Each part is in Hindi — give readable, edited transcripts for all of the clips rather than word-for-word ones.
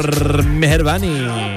पर मेहरबानी।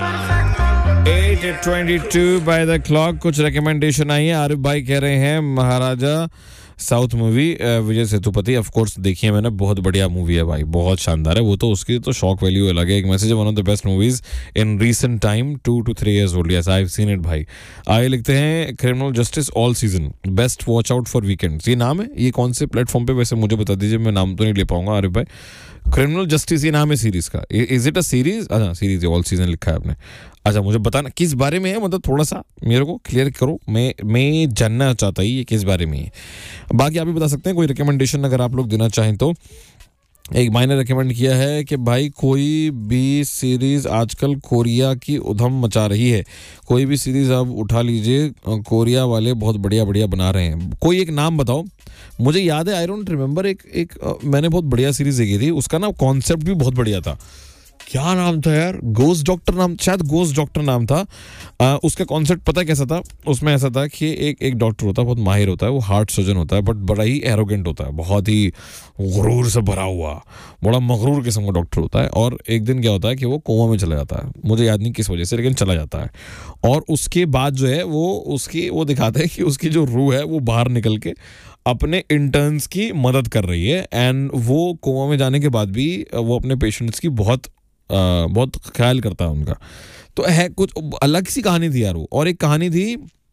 8:22 बाय द क्लॉक। कुछ रिकमेंडेशन आई है। आरिफ भाई कह रहे हैं महाराजा south movie Vijay Sethupathi, of course देखी है मैंने, बहुत बढ़िया मूवी है भाई, बहुत शानदार है वो तो, उसकी तो शॉक वैल्यू अलग है। एक मैसेज है, one of the best movies in recent time, 2 to 3 years old. Yes I have seen it भाई। आगे लिखते हैं criminal justice all season best watch out for weekends. ये नाम है, ये कौन से प्लेटफॉर्म पे, वैसे मुझे बता दीजिए, मैं नाम तो नहीं ले पाऊंगा आरिफ भाई। क्रिमिनल जस्टिस ये नाम है सीरीज का, इज इट अ सीरीज? अच्छा सीरीज है, ऑल सीजन लिखा है आपने। अच्छा मुझे बताना किस बारे में है, मतलब थोड़ा सा मेरे को क्लियर करो, मैं जानना चाहता ही ये किस बारे में है। बाकी आप भी बता सकते हैं कोई रिकमेंडेशन अगर आप लोग देना चाहें तो। एक भाई ने रिकमेंड किया है कि भाई कोई भी सीरीज आजकल कोरिया की उधम मचा रही है, कोई भी सीरीज आप उठा लीजिए, कोरिया वाले बहुत बढ़िया बढ़िया बना रहे हैं। कोई एक नाम बताओ, मुझे याद है, आई डोंट रिमेंबर, एक मैंने बहुत बढ़िया सीरीज देखी थी, उसका ना कॉन्सेप्ट भी बहुत बढ़िया था। क्या नाम था यार, गोस्ट डॉक्टर नाम, शायद गोस्ट डॉक्टर नाम था। उसका कॉन्सेप्ट पता कैसा था, उसमें ऐसा था कि एक डॉक्टर होता है, बहुत माहिर होता है, वो हार्ट सर्जन होता है, बट बड़ा ही एरोगेंट होता है, बहुत ही गुरूर से भरा हुआ, बड़ा मगरूर किस्म का डॉक्टर होता है। और एक दिन क्या होता है कि वो कोमा में चला जाता है, मुझे याद नहीं किस वजह से, लेकिन चला जाता है। और उसके बाद जो है वो दिखाता है कि उसकी जो रूह है वो बाहर निकल के अपने इंटर्न्स की मदद कर रही है। एंड वो कोमा में जाने के बाद भी वो अपने पेशेंट्स की बहुत ख्याल करता है उनका। तो है कुछ अलग सी कहानी थी यार वो। और एक कहानी थी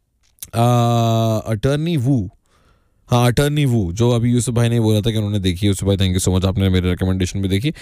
अटर्नी वू, हाँ अटर्नी वू, जो अभी यूसुफ भाई ने बोला था कि उन्होंने देखी। यूसुफ भाई थैंक यू सो मच, आपने मेरे रिकमेंडेशन भी देखी।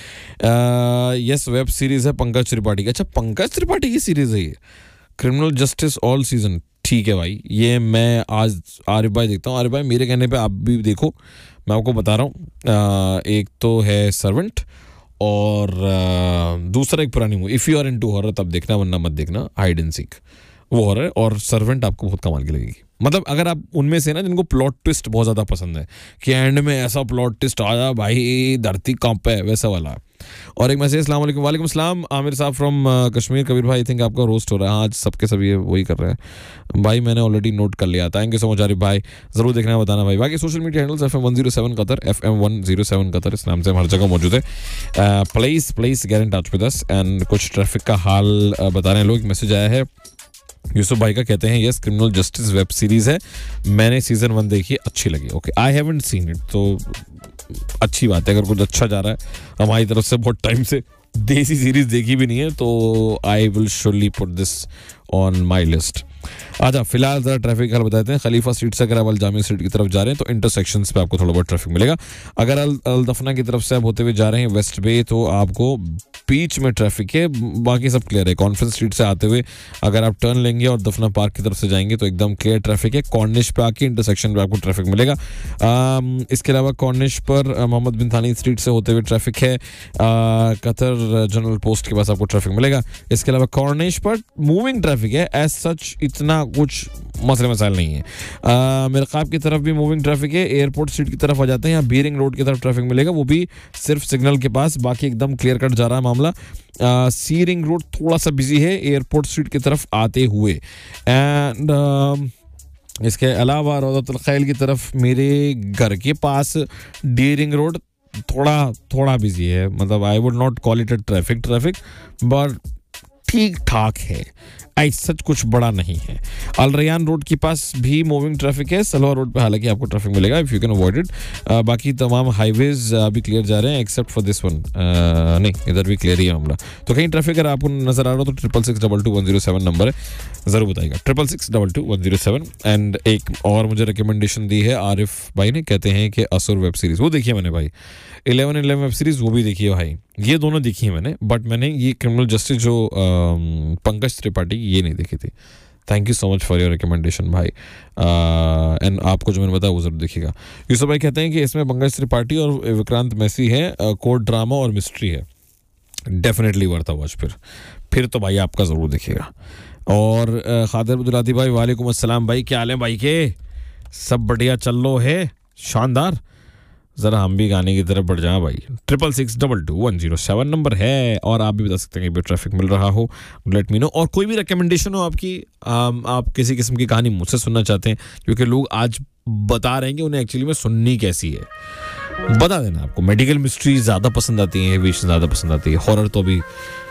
यस वेब सीरीज है पंकज त्रिपाठी की। अच्छा पंकज त्रिपाठी की सीरीज है ये, क्रिमिनल जस्टिस ऑल सीजन। ठीक है भाई, ये मैं आज आरिफ भाई देखता हूँ। आरिफ भाई मेरे कहने पे आप भी देखो, मैं आपको बता रहा हूँ। एक तो है सर्वेंट और दूसरा एक पुरानी movie, if you are into horror तब देखना, वरना मत देखना, हाइड एंड सीक, वो हॉरर। और सर्वेंट आपको बहुत कमाल की लगेगी। मतलब अगर आप उनमें से ना जिनको प्लॉट ट्विस्ट बहुत ज़्यादा पसंद है कि एंड में ऐसा प्लॉट ट्विस्ट आया भाई धरती कांपे है, वैसा वाला। और एक मैसेज, अस्सलाम वालेकुम। वालेकुम अस्सलाम आमिर साहब फ्रॉम कश्मीर। कबीर भाई आई थिंक आपका रोस्ट हो रहा है। हाँ आज सबके सभी वही कर रहे हैं भाई, मैंने ऑलरेडी नोट कर लिया। Thank you so much Arif भाई, ज़रूर देखना है, बताना भाई। बाकी social media handles FM107 Qatar, FM107 Qatar, इस नाम से हम हर जगह मौजूद है। Please get in touch with us. And कुछ ट्रैफिक का हाल बता रहे हैं लोग। मैसेज आया है यूसुफ भाई का, कहते हैं yes criminal justice web series है, मैंने सीजन 1 देखी, अच्छी लगी। Okay I haven't seen it, तो अच्छी बात है। अगर कुछ अच्छा जा रहा है हमारी तरफ से, बहुत टाइम से देसी सीरीज देखी भी नहीं है, तो I will surely put this on my list. अच्छा फिलहाल ज़रा ट्रैफिक हाल बताते हैं। खलीफा स्ट्रीट से अगर आप जामिया स्ट्रीट की तरफ जा रहे हैं तो इंटरसेक्शंस पे आपको थोड़ा बहुत ट्रैफिक मिलेगा। अगर अल दफना की तरफ से आप होते हुए जा रहे हैं वेस्ट बे, तो आपको बीच में ट्रैफिक है, बाकी सब क्लियर है। कॉन्फ्रेंस स्ट्रीट से आते हुए अगर आप टर्न लेंगे और दफना पार्क की तरफ से जाएंगे तो एकदम क्लियर ट्रैफिक है। कॉर्निश पे आके इंटरसेक्शन पे आपको ट्रैफिक मिलेगा। इसके अलावा कॉर्निश पर मोहम्मद बिन थानी स्ट्रीट से होते हुए ट्रैफिक है। कतर जनरल पोस्ट के पास आपको ट्रैफिक मिलेगा। इसके अलावा कॉर्निश पर मूविंग ट्रैफिक है, एज सच इतना कुछ मसले मसाइल नहीं है। मिरकाब की तरफ भी मूविंग ट्रैफिक है। एयरपोर्ट स्ट्रीट की तरफ आ जाते हैं, यहाँ बीरिंग रोड की तरफ ट्रैफिक मिलेगा, वो भी सिर्फ सिग्नल के पास, बाकी एकदम क्लियर कट जा रहा है मामला। सी रिंग रोड थोड़ा सा बिजी है एयरपोर्ट स्ट्रीट की तरफ आते हुए। एंड इसके अलावा रौदतुल खैल की तरफ मेरे घर के पास डी रिंग रोड थोड़ा बिजी है, मतलब I would not call it a traffic but ठीक ठाक है, ऐसा कुछ बड़ा नहीं है। अल रयान रोड के पास भी मूविंग ट्रैफिक है। सलवा रोड पे हालांकि आपको ट्रैफिक मिलेगा if you can avoid it. बाकी तमाम हाईवेज अभी क्लियर जा रहे हैं एक्सेप्ट फॉर दिस वन। नहीं इधर भी क्लियर ही है मामला। तो कहीं ट्रैफिक अगर आपको नजर आ रहा हो तो 66622 नंबर है, ज़रूर बताइएगा 66622 एंड एक और मुझे रिकमेंडेशन दी है आरिफ भाई ने, कहते हैं कि असुर वेब सीरीज़ वो देखिए मैंने भाई, 11 वेब सीरीज़ वो भी देखी है भाई, ये दोनों देखी है मैंने, बट मैंने ये क्रिमिनल जस्टिस जो पंकज त्रिपाठी ये नहीं देखी थी। Thank you so much for your recommendation भाई। एंड आपको जो मैंने बताया वो जरूर देखिएगा। यूसुफ भाई कहते हैं कि इसमें पंकज त्रिपाठी और विक्रांत मैसी है, कोर्ट ड्रामा और मिस्ट्री है, डेफिनेटली वर्थ अ वॉच। फिर तो भाई आपका ज़रूर देखिएगा। और खादर अब्दुलाती भाई वालेकुम अस्सलाम भाई, क्या हाल है भाई के? सब बढ़िया चल लो है, शानदार। ज़रा हम भी गाने की तरफ बढ़ जाएं भाई। 66622 नंबर है। और आप भी बता सकते हैं कि ट्रैफिक मिल रहा हो, लेट मी नो। और कोई भी रिकमेंडेशन हो आपकी, आप किसी किस्म की कहानी मुझसे सुनना चाहते हैं, क्योंकि लोग आज बता रहे हैं कि उन्हें एक्चुअली में सुननी कैसी है, बता देना। आपको मेडिकल मिस्ट्री ज़्यादा पसंद आती है, एविएशन ज़्यादा पसंद आती है, हॉरर तो अभी